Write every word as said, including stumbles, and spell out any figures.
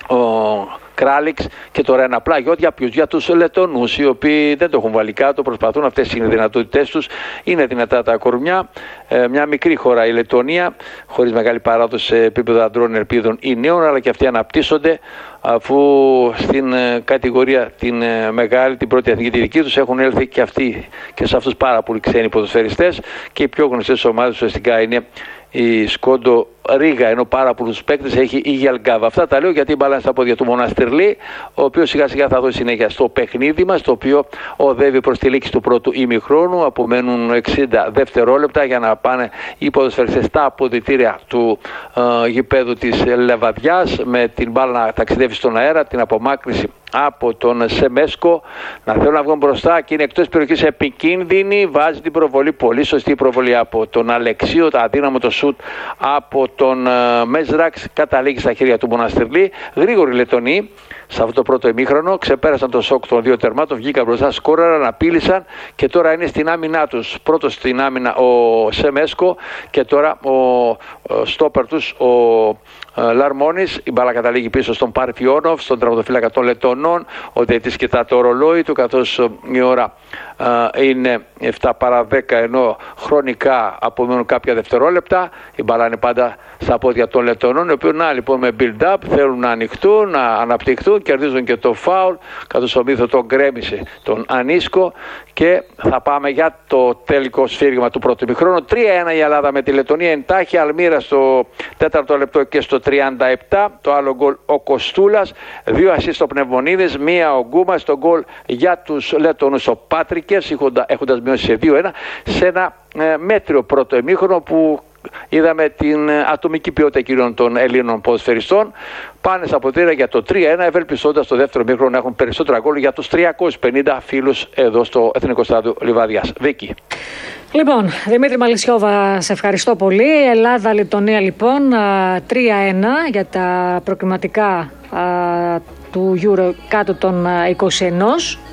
ο Κράλιξ και το Ρένα Πλάγιοτ. Για ποιους? Για τους Λετονούς, οι οποίοι δεν το έχουν βάλει κάτω, προσπαθούν, αυτές είναι οι δυνατότητές τους, είναι δυνατά τα κορμιά. Ε, μια μικρή χώρα η Λετωνία, χωρίς μεγάλη παράδοση σε επίπεδο αντρών ελπίδων ή νέων, αλλά και αυτοί αναπτύσσονται, αφού στην ε, κατηγορία την ε, μεγάλη, την πρώτη εθνική τη δική τους, έχουν έλθει και αυτοί και σε αυτούς πάρα πολλοί ξένοι ποδοσφαιριστές, και οι πιο γνωστές ομάδες ουσιαστικά είναι η Σκόντο Ρίγα, ενώ πάρα πολλούς παίκτες έχει η Γελγκάβα. Αυτά τα λέω γιατί η μπάλα είναι στα πόδια του Μοναστηρλή, ο οποίος σιγά σιγά θα δώσει συνέχεια στο παιχνίδι μας, το οποίο οδεύει προς τη λήξη του πρώτου ημιχρόνου. Απομένουν εξήντα δευτερόλεπτα για να πάνε οι ποδοσφαιριστές στα αποδυτήρια του ε, γηπέδου της Λεβαδιάς, με την μπάλα να ταξιδεύει στον αέρα, την απομάκρυση από τον Σεμέσκο να θέλουν να βγουν μπροστά και είναι εκτός περιοχής επικίνδυνη. Βάζει την προβολή, πολύ σωστή προβολή από τον Αλεξίου, το αδύναμο το σουτ από τον uh, Μέζραξ, καταλήγει στα χέρια του Μοναστηρλή. Γρήγοροι Λετονοί σε αυτό το πρώτο ημίχρονο, ξεπέρασαν το σοκ των δύο τερμάτων, βγήκαν μπροστά, σκόραραν, απείλησαν και τώρα είναι στην άμυνά τους. Πρώτος στην άμυνα ο Σεμέσκο και τώρα ο, ο στόπερ τους ο Λαρμόνης. Η μπάλα καταλήγει πίσω στον Παρφιόνοφ, στον τραυματοφύλακα των Λετωνών. Ο διαιτητής κοιτά το ρολόι του, καθώς η ώρα uh, είναι επτά παρά δέκα, ενώ χρονικά απομένουν κάποια δευτερόλεπτα. Η μπάλα είναι πάντα στα πόδια των Λετωνών, οι οποίοι να λοιπόν με build-up θέλουν να ανοιχτούν, να αναπτυχθούν, κερδίζουν και το φάουλ, καθώς ο Μύθο τον γκρέμισε τον Ανίσκο, και θα πάμε για το τελικό σφύριγμα του πρώτου ημιχρόνου. τρία ένα η Ελλάδα με τη Λετωνία. Εντάχει Αλμύρα στο τέταρτο λεπτό και στο τριάντα επτά. Το άλλο γκολ ο Κοστούλας. Δύο ασίστ ο Πνευμονίδης, μία ο Γκούμας. Το γκολ για τους Λετωνούς ο Πάτρικες, έχοντας μειώσει σε δύο ένα, σε ένα ε, μέτριο πρώτο ημίχρονο που είδαμε την ατομική ποιότητα κυρίων των Ελλήνων ποδοσφαιριστών. Πάνε στα ποτήρια για το τρία ένα, ευελπιστώντας το δεύτερο μήχρονο να έχουν περισσότερα γκολ για τους τριακόσιους πενήντα φίλους εδώ στο Εθνικό Στάδιο Λιβαδιάς. Βίκη. Λοιπόν, Δημήτρη Μαλισσιόβα, σε ευχαριστώ πολύ. Ελλάδα-Λετωνία λοιπόν, τρία ένα για τα προκριματικά του Euro κάτω των είκοσι ένα.